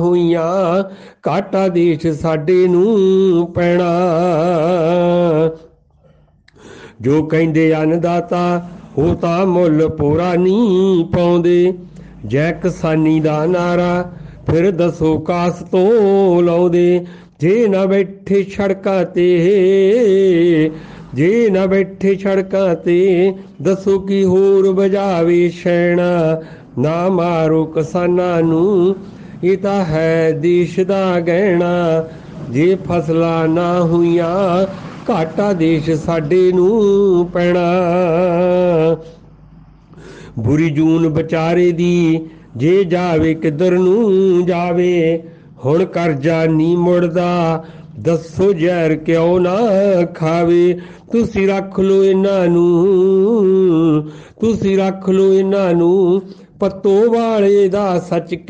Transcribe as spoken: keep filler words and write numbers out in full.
ਹੋਈਆਂ ਘਾਟਾ ਦੇਸ਼ ਸਾਡੇ ਨੂੰ ਪੈਣਾ। ਜੋ ਕਹਿੰਦੇ ਅੰਨਦਾਤਾ ਉਹ ਤਾਂ ਮੁੱਲ ਪੂਰਾ ਨਹੀਂ ਪਾਉਂਦੇ। ਜੈ ਕਿਸਾਨੀ ਦਾ ਨਾਰਾ ਫਿਰ ਦੱਸੋ ਕਾਸ ਤੋਂ ਲਾਉਂਦੇ। ਜੇ ਨਾ ਬੈਠੇ ਸੜਕਾਂ ਤੇ ਜੇ ਨਾ ਬੈਠੇ ਸੜਕਾਂ ਤੇ ਦੱਸੋ ਕੀ ਹੋਰ ਵਜਾਵੇ ਸ਼ੈਣਾ। ਨਾ ਮਾਰੋ ਕਿਸਾਨਾਂ ਨੂੰ ਇਹ ਤਾਂ ਹੈ ਦੇਸ਼ ਦਾ ਗਹਿਣਾ। ਜੇ ਫਸਲਾਂ ਨਾ ਹੋਈਆਂ ਘਾਟਾ ਦੇਸ਼ ਸਾਡੇ ਨੂੰ ਪੈਣਾ। ਬੁਰੀ ਜੂਨ ਵਿਚਾਰੇ ਦੀ ਜੇ ਜਾਵੇ ਕਿੱਧਰ ਨੂੰ ਜਾਵੇ। ਹੁਣ ਕਰਜ਼ਾ ਨਹੀਂ ਮੁੜਦਾ ਦੱਸੋ ਜ਼ਹਿਰ ਕਿਉਂ ਨਾ ਖਾਵੇ। ਤੁਸੀਂ ਰੱਖ ਲਓ ਇਹਨਾਂ ਨੂੰ ਤੁਸੀਂ ਰੱਖ ਲਓ ਇਹਨਾਂ ਨੂੰ ਪੱਤੋ ਵਾਲੇ ਦਾ ਸੱਚ